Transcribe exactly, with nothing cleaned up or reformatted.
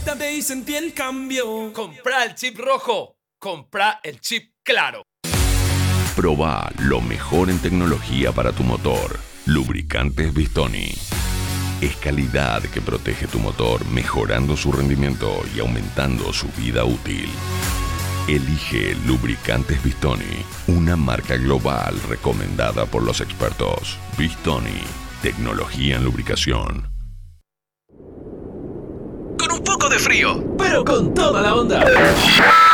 Conéctate y sentí el cambio. Comprá el chip rojo. Comprá el chip claro. Probá lo mejor en tecnología para tu motor. Lubricantes Bistoni. Es calidad que protege tu motor, mejorando su rendimiento y aumentando su vida útil. Elige Lubricantes Bistoni, una marca global recomendada por los expertos. Bistoni, tecnología en lubricación. Con un poco de frío, pero con toda la onda.